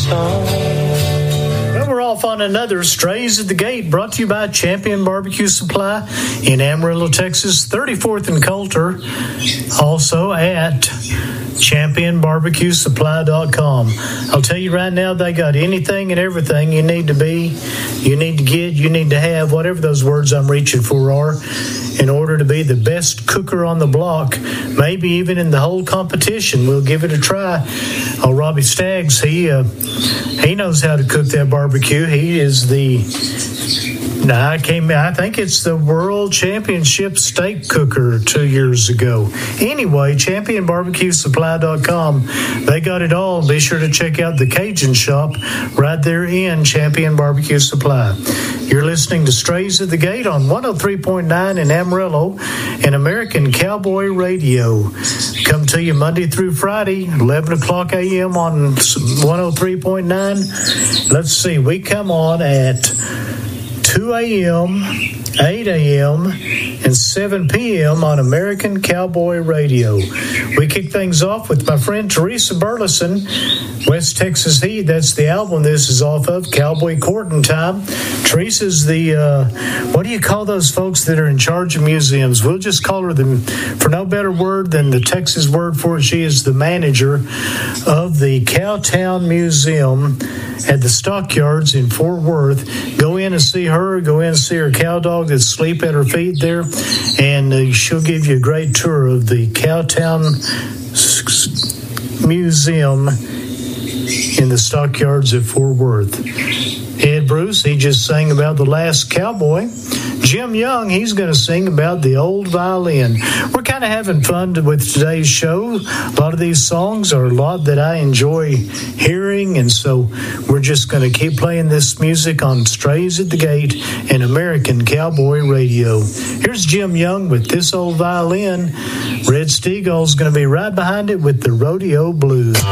song. Well, we're off on another Strays at the Gate, brought to you by Champion Barbecue Supply in Amarillo, Texas, 34th and Coulter. Also at championbarbecuesupply.com. I'll tell you right now, they got anything and everything you need to be, you need to get, you need to have, whatever those words I'm reaching for are, in order to be the best cooker on the block, maybe even in the whole competition. We'll give it a try. Oh, Robbie Staggs, he knows how to cook that barbecue. He is I think it's the World Championship steak cooker 2 years ago. Anyway, championbarbecuesupply.com. They got it all. Be sure to check out the Cajun Shop right there in Champion Barbecue Supply. You're listening to Strays at the Gate on 103.9 in Amarillo and American Cowboy Radio. Come to you Monday through Friday, 11 o'clock a.m. on 103.9. Let's see, we come on at 2 a.m., 8 a.m., and 7 p.m. on American Cowboy Radio. We kick things off with my friend Teresa Burleson, West Texas Heat. That's the album this is off of, Cowboy Courting Time. Teresa's the, what do you call those folks that are in charge of museums? We'll just call her for no better word than the Texas word for it. She is the manager of the Cowtown Museum at the Stockyards in Fort Worth. Go in and see her. Go in and see her cow dog that's asleep at her feet there, and she'll give you a great tour of the Cowtown Museum in the Stockyards at Fort Worth. Ed Bruce, he just sang about The Last Cowboy. Jim Young, he's going to sing about The Old Violin. We're kind of having fun with today's show. A lot of these songs are a lot that I enjoy hearing, and so we're just going to keep playing this music on Strays at the Gate and American Cowboy Radio. Here's Jim Young with This Old Violin. Red Steagall's going to be right behind it with the Rodeo Blues.